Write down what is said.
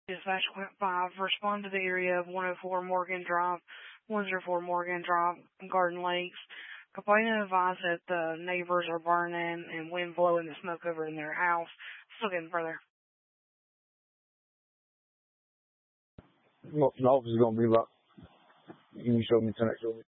Dispatch Quint 5, respond to the area of 104 Morgan Drive, 104 Morgan Drive, Garden Lakes. Complainant advised that the neighbors are burning and wind blowing the smoke over in their house. Still getting further. The office is going to be like, can you show me,